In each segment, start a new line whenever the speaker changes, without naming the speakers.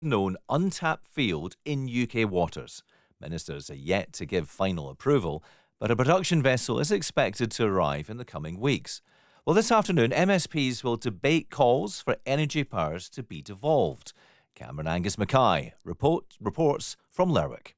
known untapped field in UK waters. Ministers are yet to give final approval, but a production vessel is expected to arrive in the coming weeks. Well, this afternoon, MSPs will debate calls for energy powers to be devolved. Cameron Angus Mackay reports from Lerwick.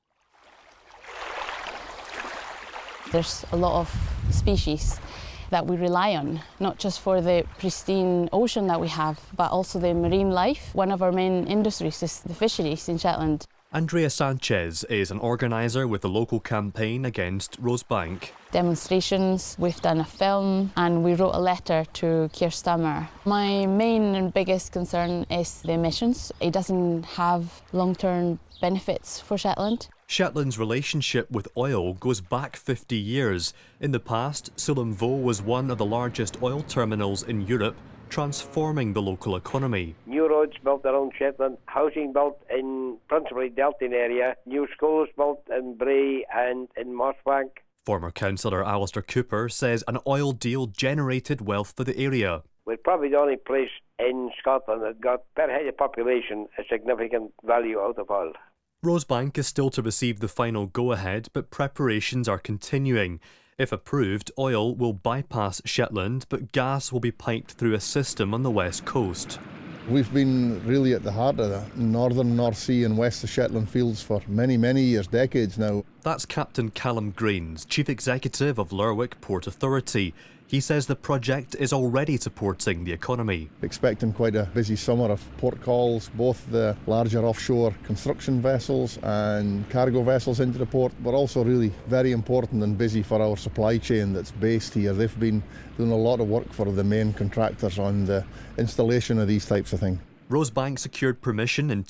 There's a lot of species that we rely on, not just for the pristine ocean that we have, but also the marine life. One of our main industries is the fisheries in Shetland.
Andrea Sanchez is an organiser with the local campaign against Rosebank.
Demonstrations, we've done a film, and we wrote a letter to Keir Starmer. My main and biggest concern is the emissions. It doesn't have long-term benefits for Shetland.
Shetland's relationship with oil goes back 50 years. In the past, Sullom Voe was one of the largest oil terminals in Europe, transforming the local economy.
New roads built around Shetland, housing built in principally Delton area, new schools built in Bray and in Mossbank.
Former councillor Alistair Cooper says an oil deal generated wealth for the area.
We're probably the only place in Scotland that got, per head of population, a significant value out of oil.
Rosebank is still to receive the final go-ahead, but preparations are continuing. If approved, oil will bypass Shetland, but gas will be piped through a system on the west coast.
We've been really at the heart of the northern North Sea and west of Shetland fields for many, many years, decades now.
That's Captain Callum Grains, Chief Executive of Lerwick Port Authority. He says the project is already supporting the economy.
Expecting quite a busy summer of port calls, both the larger offshore construction vessels and cargo vessels into the port, but also really very important and busy for our supply chain that's based here. They've been doing a lot of work for the main contractors on the installation of these types of things.
Rosebank secured permission in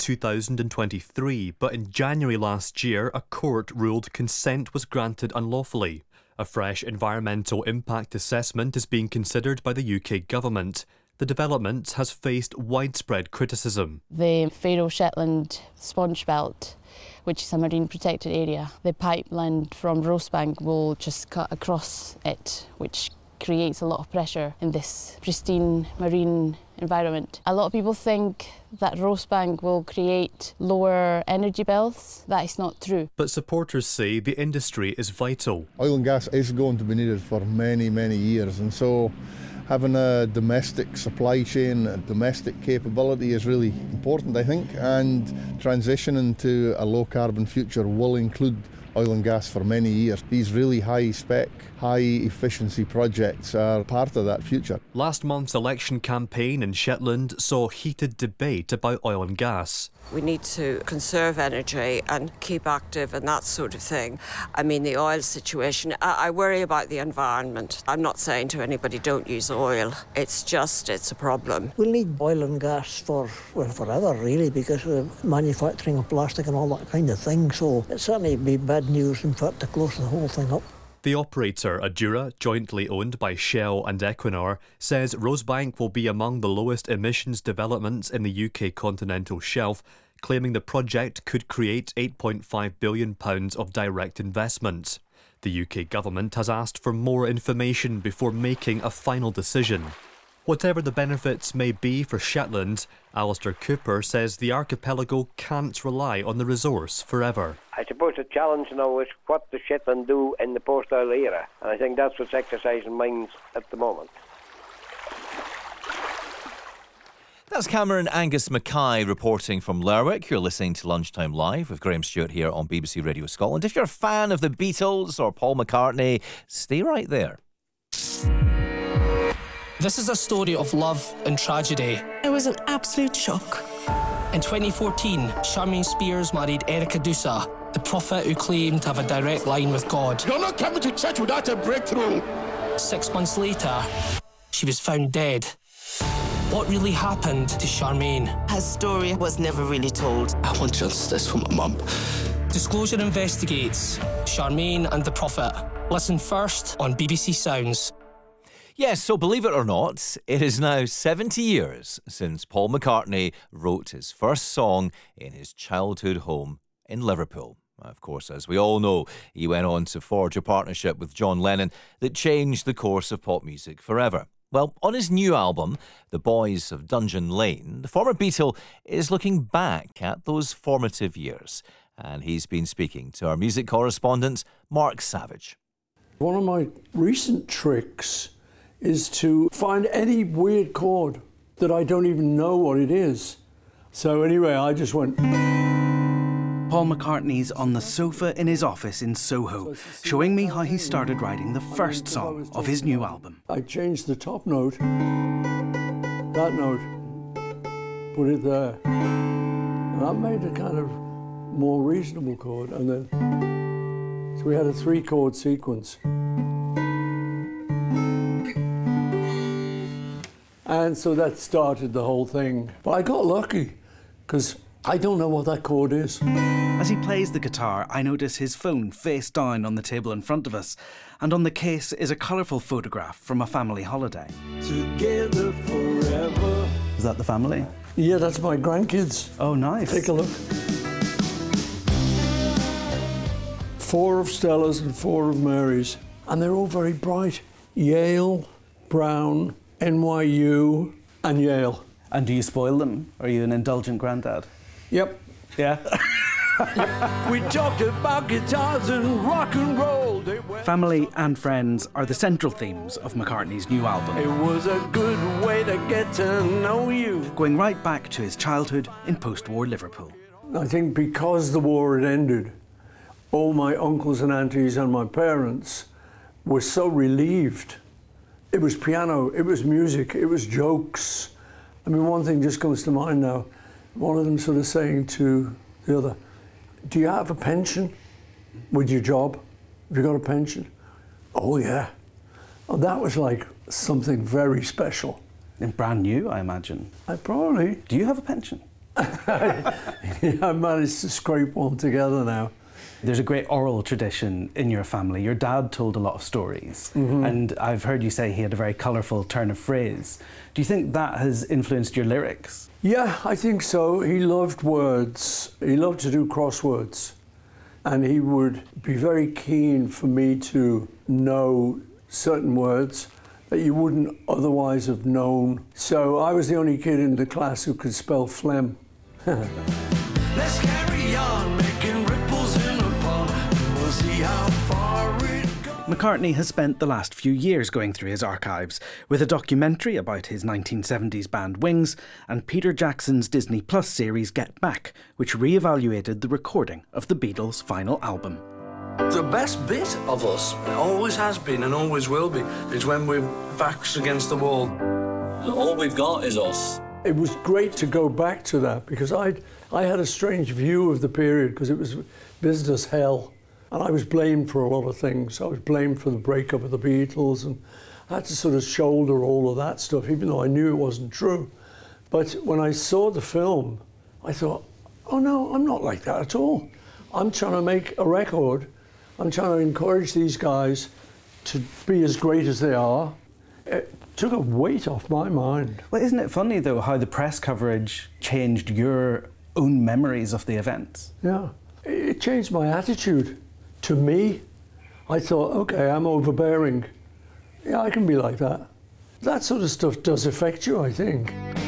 2023, but in January last year, a court ruled consent was granted unlawfully. A fresh environmental impact assessment is being considered by the UK government. The development has faced widespread criticism.
The Faroe Shetland sponge belt, which is a marine protected area, the pipeline from Rosebank will just cut across it, which creates a lot of pressure in this pristine marine environment. A lot of people think that Rosebank will create lower energy bills. That is not true.
But supporters say the industry is vital.
Oil and gas is going to be needed for many, many years, and so having a domestic supply chain, a domestic capability is really important, I think, and transitioning to a low carbon future will include oil and gas for many years. These really high spec, high efficiency projects are part of that future.
Last month's election campaign in Shetland saw heated debate about oil and gas.
We need to conserve energy and keep active and that sort of thing. I mean, the oil situation, I worry about the environment. I'm not saying to anybody don't use oil. It's a problem.
We'll need oil and gas forever, really, because of manufacturing of plastic and all that kind of thing. So it certainly be bad news, in fact, to close the whole thing up.
The operator, Adura, jointly owned by Shell and Equinor, says Rosebank will be among the lowest emissions developments in the UK continental shelf, claiming the project could create £8.5 billion of direct investment. The UK government has asked for more information before making a final decision. Whatever the benefits may be for Shetland, Alistair Cooper says the archipelago can't rely on the resource forever.
I suppose the challenge now is what does Shetland do in the post-oil era, and I think that's what's exercising minds at the moment.
That's Cameron Angus Mackay reporting from Lerwick. You're listening to Lunchtime Live with Graham Stewart here on BBC Radio Scotland. If you're a fan of the Beatles or Paul McCartney, stay right there.
This is a story of love and tragedy.
It was an absolute shock.
In 2014, Charmaine Spears married Erica Dusa, the prophet who claimed to have a direct line with God.
You're not coming to church without a breakthrough.
6 months later, she was found dead. What really happened to Charmaine?
Her story was never really told.
I want justice for my mum.
Disclosure investigates Charmaine and the prophet. Listen first on BBC Sounds.
Yes, so believe it or not, it is now 70 years since Paul McCartney wrote his first song in his childhood home in Liverpool. Of course, as we all know, he went on to forge a partnership with John Lennon that changed the course of pop music forever. Well, on his new album, The Boys of Dungeon Lane, the former Beatle is looking back at those formative years. And he's been speaking to our music correspondent, Mark Savage.
One of my recent tricks is to find any weird chord that I don't even know what it is. So anyway, I just went...
Paul McCartney's on the sofa in his office in Soho, showing me how he started writing the first song of his new album.
I changed the top note, that note, put it there. And that made a kind of more reasonable chord. And then, so we had a 3-chord sequence. And so that started the whole thing. But I got lucky, because I don't know what that chord is.
As he plays the guitar, I notice his phone face down on the table in front of us, and on the case is a colourful photograph from a family holiday.
Together forever.
Is that the family?
Yeah, that's my grandkids.
Oh, nice.
Take a look. 4 of Stella's and 4 of Mary's. And they're all very bright. Yale, Brown, NYU, and Yale.
And do you spoil them? Are you an indulgent granddad?
Yep.
Yeah?
We talked about guitars and rock and roll.
Family and friends are the central themes of McCartney's new album.
It was a good way to get to know you.
Going right back to his childhood in post-war Liverpool.
I think because the war had ended, all my uncles and aunties and my parents were so relieved. It was piano, it was music, it was jokes. I mean, one thing just comes to mind now. One of them sort of saying to the other, do you have a pension with your job? Have you got a pension? Oh, yeah. Oh, that was like something very special.
And brand new, I imagine.
Probably.
Do you have a pension?
Yeah, I managed to scrape one together now.
There's a great oral tradition in your family. Your dad told a lot of stories, and I've heard you say he had a very colourful turn of phrase. Do you think that has influenced your lyrics?
Yeah, I think so. He loved words. He loved to do crosswords. And he would be very keen for me to know certain words that you wouldn't otherwise have known. So I was the only kid in the class who could spell phlegm.
Let's carry on, making ripples in a pond. We'll see how far it goes.
McCartney has spent the last few years going through his archives, with a documentary about his 1970s band Wings and Peter Jackson's Disney Plus series Get Back, which re-evaluated the recording of the Beatles' final album.
The best bit of us, always has been and always will be, is when we're backs against the wall. All we've got is us.
It was great to go back to that because I had a strange view of the period because it was business hell. And I was blamed for a lot of things. I was blamed for the breakup of the Beatles and I had to sort of shoulder all of that stuff, even though I knew it wasn't true. But when I saw the film, I thought, oh no, I'm not like that at all. I'm trying to make a record. I'm trying to encourage these guys to be as great as they are. It took a weight off my mind.
Well, isn't it funny, though, how the press coverage changed your own memories of the events?
Yeah, it changed my attitude to me. I thought, okay, I'm overbearing. Yeah, I can be like that. That sort of stuff does affect you, I think.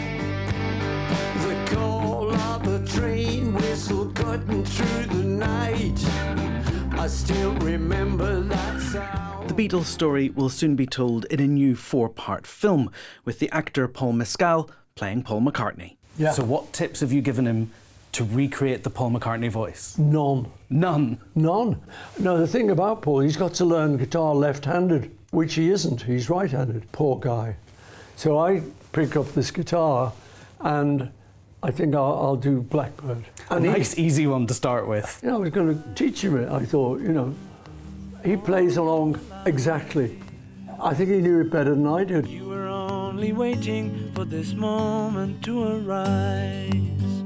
The call of the train whistle cutting through the night. I still remember that sound.
The Beatles story will soon be told in a new 4-part film, with the actor Paul Mescal playing Paul McCartney.
Yeah.
So what tips have you given him to recreate the Paul McCartney voice?
None.
None?
None. No, the thing about Paul, he's got to learn guitar left-handed, which he isn't. He's right-handed, poor guy. So I pick up this guitar and I think I'll do Blackbird.
A nice, easy one to start with.
I was going to teach him it, I thought, He plays along exactly. I think he knew it better than I did.
You were only waiting for this moment to arise.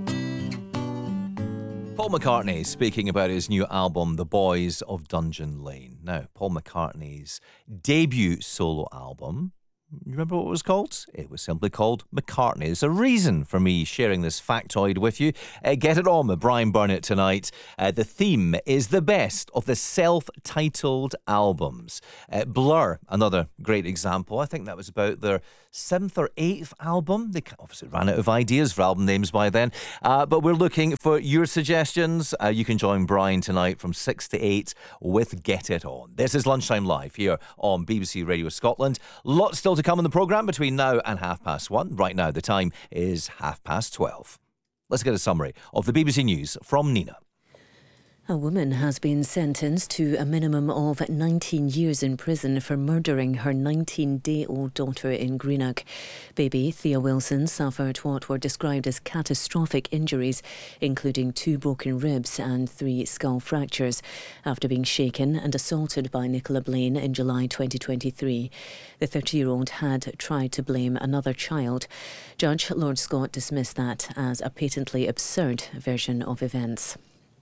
Paul McCartney speaking about his new album, The Boys of Dungeon Lane. Now, Paul McCartney's debut solo album You remember what it was called? It was simply called McCartney. There's a reason for me sharing this factoid with you. Get it on with Brian Burnett tonight. The theme is the best of the self-titled albums. Blur, another great example. I think that was about their 7th or 8th album. They obviously ran out of ideas for album names by then. But we're looking for your suggestions. You can join Brian tonight from 6 to 8 with Get It On. This is Lunchtime Live here on BBC Radio Scotland. Lots still to come in the programme between now and 1:30. Right now, the time is 12:30. Let's get a summary of the BBC News from Nina.
A woman has been sentenced to a minimum of 19 years in prison for murdering her 19-day-old daughter in Greenock. Baby Thea Wilson suffered what were described as catastrophic injuries, including 2 broken ribs and 3 skull fractures, after being shaken and assaulted by Nicola Blaine in July 2023. The 30-year-old had tried to blame another child. Judge Lord Scott dismissed that as a patently absurd version of events.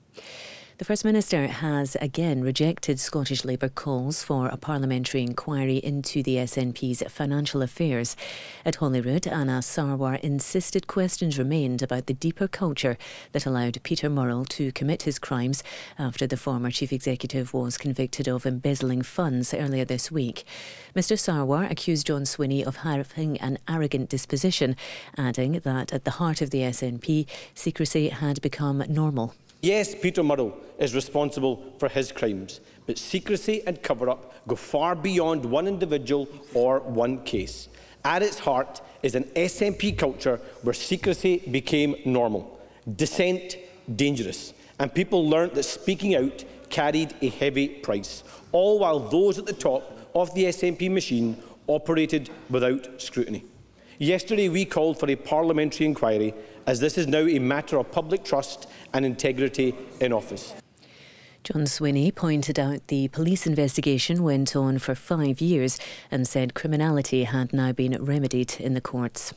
The First Minister has again rejected Scottish Labour calls for a parliamentary inquiry into the SNP's financial affairs. At Holyrood, Anna Sarwar insisted questions remained about the deeper culture that allowed Peter Murrell to commit his crimes after the former chief executive was convicted of embezzling funds earlier this week. Mr Sarwar accused John Swinney of having an arrogant disposition, adding that at the heart of the SNP, secrecy had become normal.
Yes, Peter Murrell is responsible for his crimes, but secrecy and cover-up go far beyond one individual or one case. At its heart is an SNP culture where secrecy became normal, dissent dangerous, and people learnt that speaking out carried a heavy price, all while those at the top of the SNP machine operated without scrutiny. Yesterday we called for a parliamentary inquiry, as this is now a matter of public trust and integrity in office.
John Swinney pointed out the police investigation went on for 5 years and said criminality had now been remedied in the courts.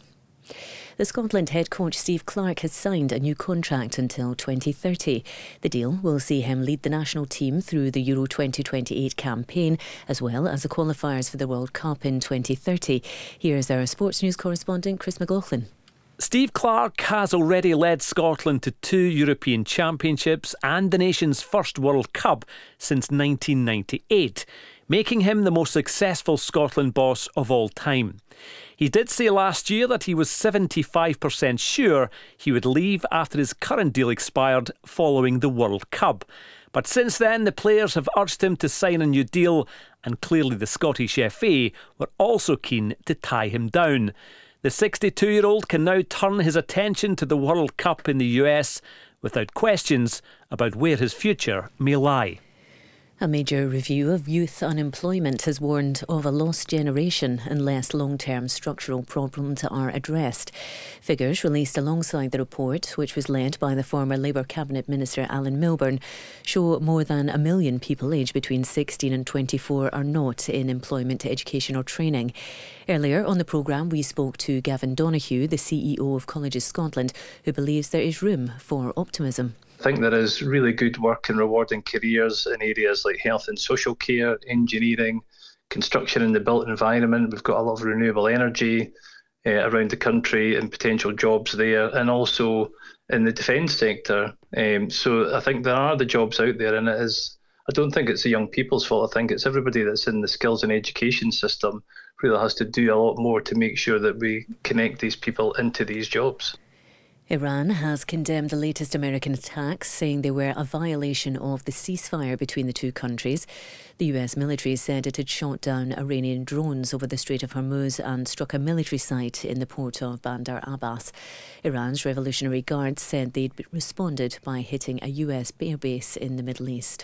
The Scotland head coach Steve Clarke has signed a new contract until 2030. The deal will see him lead the national team through the Euro 2028 campaign, as well as the qualifiers for the World Cup in 2030. Here's our sports news correspondent Chris McLaughlin.
Steve Clarke has already led Scotland to 2 European Championships and the nation's first World Cup since 1998, making him the most successful Scotland boss of all time. He did say last year that he was 75% sure he would leave after his current deal expired following the World Cup. But since then, the players have urged him to sign a new deal, and clearly the Scottish FA were also keen to tie him down. The 62-year-old can now turn his attention to the World Cup in the US without questions about where his future may lie.
A major review of youth unemployment has warned of a lost generation unless long-term structural problems are addressed. Figures released alongside the report, which was led by the former Labour Cabinet Minister Alan Milburn, show more than 1 million people aged between 16 and 24 are not in employment, education or training. Earlier on the programme, we spoke to Gavin Donoghue, the CEO of Colleges Scotland, who believes there is room for optimism.
I think there is really good work in rewarding careers in areas like health and social care, engineering, construction in the built environment. We've got a lot of renewable energy around the country and potential jobs there, and also in the defence sector. So I think there are the jobs out there, and I don't think it's the young people's fault. I think it's everybody that's in the skills and education system really has to do a lot more to make sure that we connect these people into these jobs.
Iran has condemned the latest American attacks, saying they were a violation of the ceasefire between the two countries. The US military said it had shot down Iranian drones over the Strait of Hormuz and struck a military site in the port of Bandar Abbas. Iran's Revolutionary Guard said they'd responded by hitting a US airbase in the Middle East.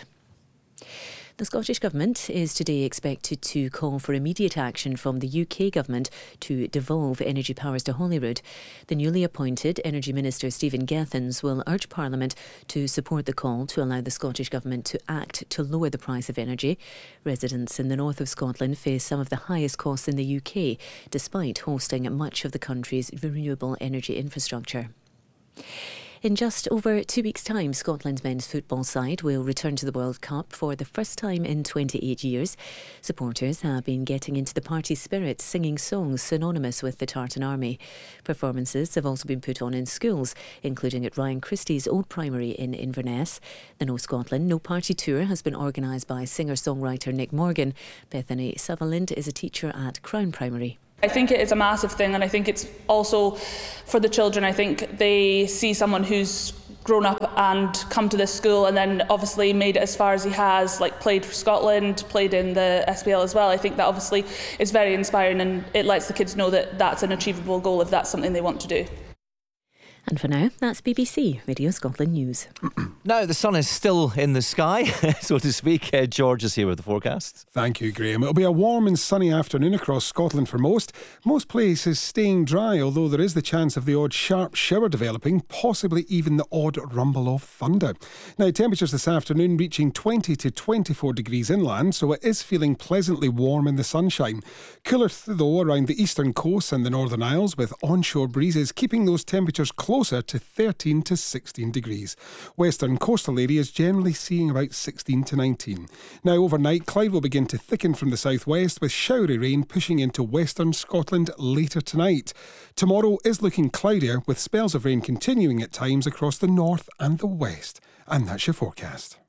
The Scottish Government is today expected to call for immediate action from the UK Government to devolve energy powers to Holyrood. The newly appointed Energy Minister Stephen Gethins will urge Parliament to support the call to allow the Scottish Government to act to lower the price of energy. Residents in the north of Scotland face some of the highest costs in the UK, despite hosting much of the country's renewable energy infrastructure. In just over 2 weeks' time, Scotland's men's football side will return to the World Cup for the first time in 28 years. Supporters have been getting into the party spirit, singing songs synonymous with the Tartan Army. Performances have also been put on in schools, including at Ryan Christie's Old Primary in Inverness. The No Scotland, No Party tour has been organised by singer-songwriter Nick Morgan. Bethany Sutherland is a teacher at Crown Primary.
I think it is a massive thing, and I think it's also for the children. I think they see someone who's grown up and come to this school and then obviously made it as far as he has, like played for Scotland, played in the SPL as well. I think that obviously is very inspiring, and it lets the kids know that that's an achievable goal if that's something they want to do.
And for now, that's BBC Radio Scotland News.
Now, the sun is still in the sky, so to speak. George is here with the forecast.
Thank you, Graham. It'll be a warm and sunny afternoon across Scotland for most. Most places staying dry, although there is the chance of the odd sharp shower developing, possibly even the odd rumble of thunder. Now, temperatures this afternoon reaching 20 to 24 degrees inland, so it is feeling pleasantly warm in the sunshine. Cooler, though, around the eastern coast and the Northern Isles, with onshore breezes keeping those temperatures closer to 13 to 16 degrees. Western coastal areas generally seeing about 16 to 19. Now overnight, cloud will begin to thicken from the southwest, with showery rain pushing into western Scotland later tonight. Tomorrow is looking cloudier, with spells of rain continuing at times across the north and the west. And that's your forecast.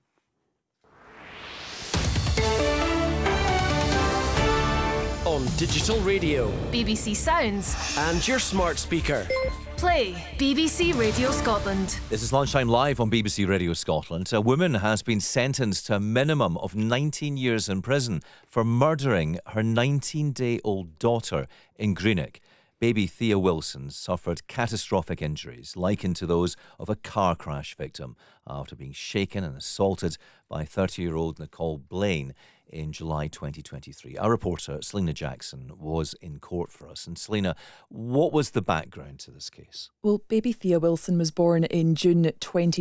On digital radio,
BBC Sounds,
and your smart speaker.
Play BBC Radio Scotland.
This is Lunchtime Live on BBC Radio Scotland. A woman has been sentenced to a minimum of 19 years in prison for murdering her 19-day-old daughter in Greenock. Baby Thea Wilson suffered catastrophic injuries likened to those of a car crash victim after being shaken and assaulted by 30-year-old Nicole Blaine in July 2023. Our reporter, Selena Jackson, was in court for us. And Selena, what was the background to this case?
Well, baby Thea Wilson was born in June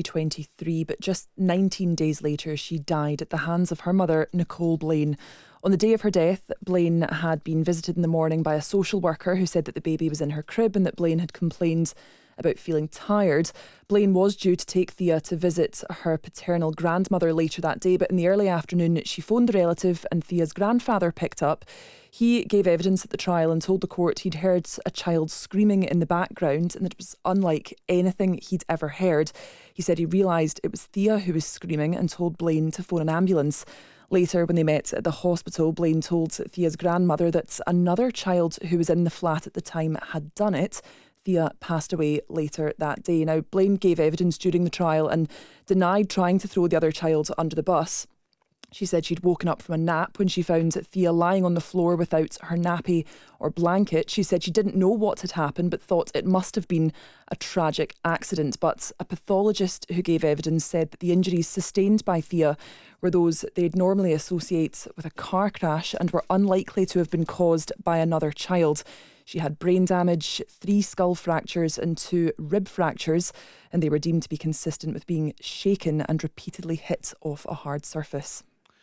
2023, but just 19 days later, she died at the hands of her mother, Nicole Blaine. On the day of her death, Blaine had been visited in the morning by a social worker who said that the baby was in her crib and that Blaine had complained about feeling tired. Blaine was due to take Thea to visit her paternal grandmother later that day, but in the early afternoon she phoned the relative and Thea's grandfather picked up. He gave evidence at the trial and told the court he'd heard a child screaming in the background and that it was unlike anything he'd ever heard. He said he realised it was Thea who was screaming and told Blaine to phone an ambulance. Later, when they met at the hospital, Blaine told Thea's grandmother that another child who was in the flat at the time had done it. Thea passed away later that day. Now, Blaine gave evidence during the trial and denied trying to throw the other child under the bus. She said she'd woken up from a nap when she found Thea lying on the floor without her nappy or blanket. She said she didn't know what had happened but thought it must have been a tragic accident. But a pathologist who gave evidence said that the injuries sustained by Thea were those they'd normally associate with a car crash and were unlikely to have been caused by another child. She had brain damage, 3 skull fractures and 2 rib fractures, and they were deemed to be consistent with being shaken and repeatedly hit off a hard surface.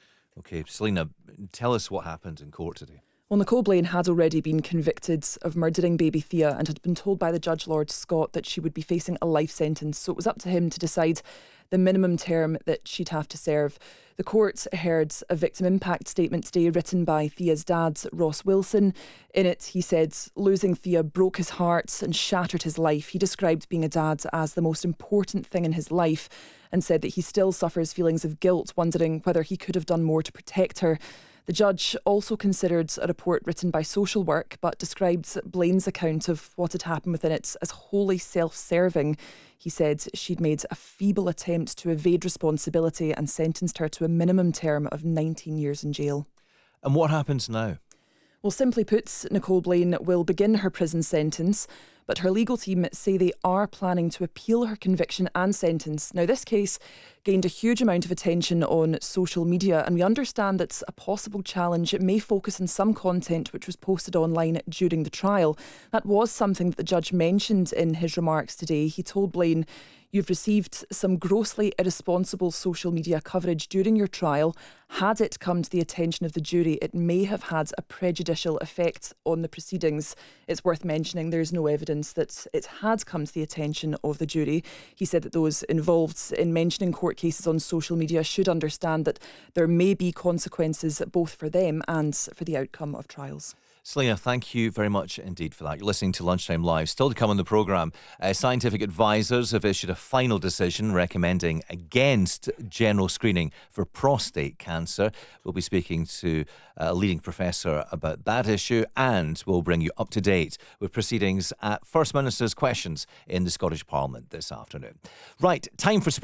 OK, Selena, tell us what happened in court today.
Well, Nicole Blaine had already been convicted of murdering baby Thea and had been told by the judge, Lord Scott, that she would be facing a life sentence. So it was up to him to decide the minimum term that she'd have to serve. The court heard a victim impact statement today written by Thea's dad, Ross Wilson. In it, he said losing Thea broke his heart and shattered his life. He described being a dad as the most important thing in his life and said that he still suffers feelings of guilt, wondering whether he could have done more to protect her. The judge also considered a report written by Social Work, but described Blaine's account of what had happened within it as wholly self-serving. He said she'd made a feeble attempt to evade responsibility and sentenced her to a minimum term of 19 years in jail.
And what happens now?
Well, simply put, Nicole Blaine will begin her prison sentence, but her legal team say they are planning to appeal her conviction and sentence. Now, this case gained a huge amount of attention on social media, and we understand that a possible challenge may focus on some content which was posted online during the trial. That was something that the judge mentioned in his remarks today. He told Blaine, "You've received some grossly irresponsible social media coverage during your trial. Had it come to the attention of the jury, it may have had a prejudicial effect on the proceedings." It's worth mentioning there's no evidence evidence that it had come to the attention of the jury. He said that those involved in mentioning court cases on social media should understand that there may be consequences both for them and for the outcome of trials.
Selena, thank you very much indeed for that. You're listening to Lunchtime Live. Still to come on the programme, scientific advisors have issued a final decision recommending against general screening for prostate cancer. We'll be speaking to a leading professor about that issue, and we'll bring you up to date with proceedings at First Minister's questions in the Scottish Parliament this afternoon. Right, time for sport.